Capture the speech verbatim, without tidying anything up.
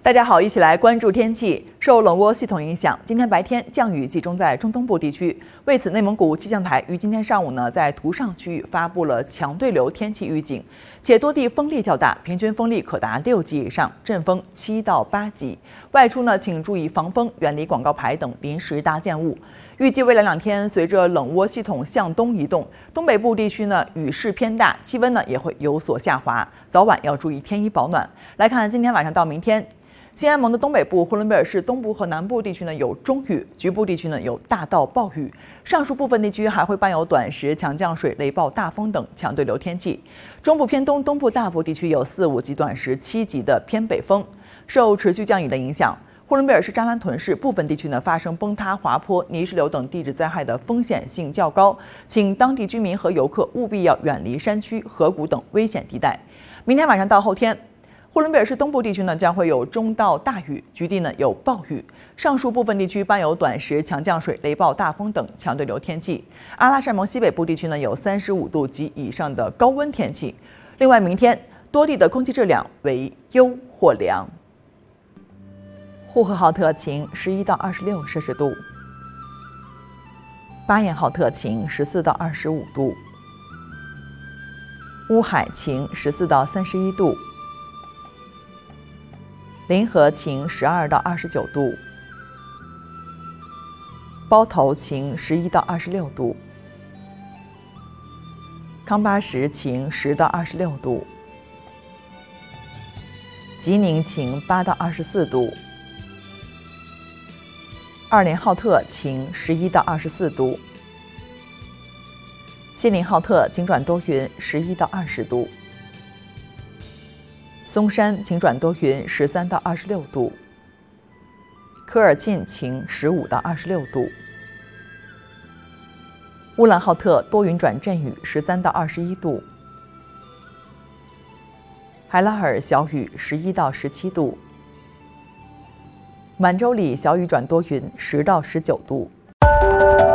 大家好，一起来关注天气。受冷涡系统影响，今天白天降雨集中在中东部地区。为此，内蒙古气象台于今天上午呢，在图上区域发布了强对流天气预警，且多地风力较大，平均风力可达六级以上，阵风七到八级。外出呢，请注意防风，远离广告牌等临时搭建物。预计未来两天，随着冷涡系统向东移动，东北部地区呢雨势偏大，气温呢也会有所下滑，早晚要注意添衣保暖。来看今天晚上到明天。新安盟的东北部、呼伦贝尔市东部和南部地区呢有中雨，局部地区呢有大到暴雨，上述部分地区还会伴有短时强降水、雷暴、大风等强对流天气。中部偏东、东部大部地区有四五级短时七级的偏北风。受持续降雨的影响，呼伦贝尔市扎兰屯市部分地区呢发生崩塌、滑坡、泥石流等地质灾害的风险性较高，请当地居民和游客务必要远离山区、河谷等危险地带。明天晚上到后天，呼伦贝尔市东部地区呢将会有中到大雨，局地呢有暴雨，上述部分地区伴有短时强降水、雷暴、大风等强对流天气。阿拉善盟西北部地区呢有三十五度及以上的高温天气。另外，明天多地的空气质量为优或良。呼和浩特晴，十一到二十六摄氏度；巴彦浩特晴，十四到二十五度；乌海晴，十四到三十一度。临河晴，十二到二十九度；包头晴，十一到二十六度；康巴什晴，十到二十六度；吉宁晴，八到二十四度；二连浩特晴，十一到二十四度；锡林浩特晴转多云，十一到二十度。松山晴转多云，十三到二十六度；科尔沁晴，十五到二十六度；乌兰浩特多云转阵雨，十三到二十一度；海拉尔小雨，十一到十七度；满洲里小雨转多云，十到十九度。